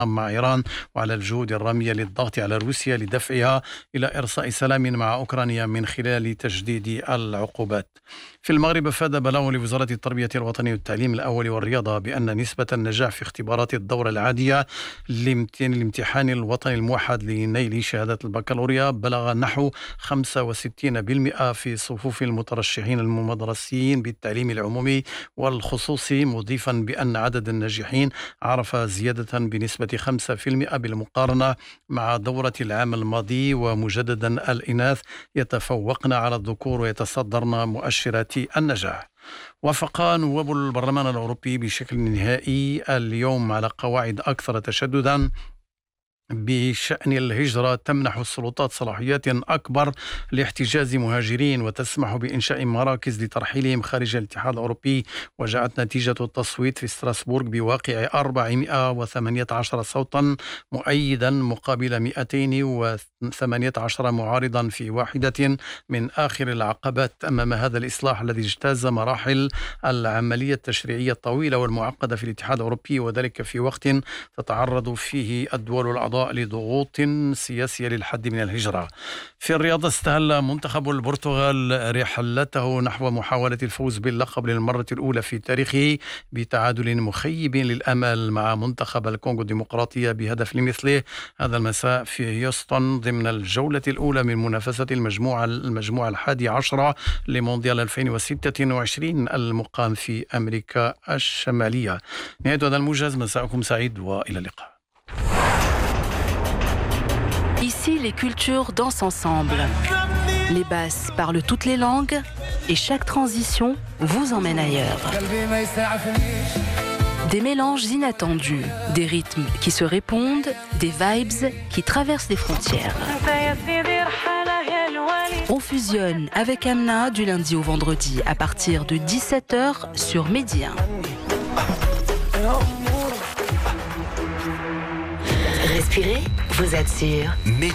مع إيران وعلى الجهود الرامية للضغط على روسيا لدفعها إلى إرساء سلام مع أوكرانيا من خلال تجديد العقوبات. في المغرب أفاد بلاغ لوزارة التربية الوطنية والتعليم الأول والرياضة بأن نسبة النجاح في اختبارات الدورة العادية للامتحان الوطني الموحد لنيل شهادة البكالوريا بلغ نحو 65% في صفوف المترشحين المدرسيين بالتعليم العمومي والخصوصي، مضيفا بأن عدد الناجحين عرف زيادة بنسبة 5% بالمقارنة مع دورة العام الماضي، ومجددا الإناث يتفوقن على الذكور ويتصدرن مؤشرات النجاح. وافق نواب البرلمان الأوروبي بشكل نهائي اليوم على قواعد أكثر تشددا بشأن الهجرة تمنح السلطات صلاحيات أكبر لاحتجاز مهاجرين وتسمح بإنشاء مراكز لترحيلهم خارج الاتحاد الأوروبي. وجاءت نتيجة التصويت في ستراسبورغ بواقع 418 صوتا مؤيدا مقابل 218 معارضا في واحدة من آخر العقبات أمام هذا الإصلاح الذي اجتاز مراحل العملية التشريعية الطويلة والمعقدة في الاتحاد الأوروبي، وذلك في وقت تتعرض فيه الدول الأعضاء لضغوط سياسية للحد من الهجرة. في الرياضة استهل منتخب البرتغال رحلته نحو محاولة الفوز باللقب للمرة الأولى في تاريخه بتعادل مخيب للأمل مع منتخب الكونغو الديمقراطية بهدف لمثله هذا المساء في هيوستن ضمن الجولة الأولى من منافسة المجموعة 11 لمونديال 2026 المقام في أمريكا الشمالية. نهاية هذا الموجز، مساءكم سعيد وإلى اللقاء. Ici, les cultures dansent ensemble. Les basses parlent toutes les langues et chaque transition vous emmène ailleurs. Des mélanges inattendus, des rythmes qui se répondent, des vibes qui traversent les frontières. On fusionne avec Amna du lundi au vendredi à partir de 17h sur Medi 1. Respirez, vous êtes sûr.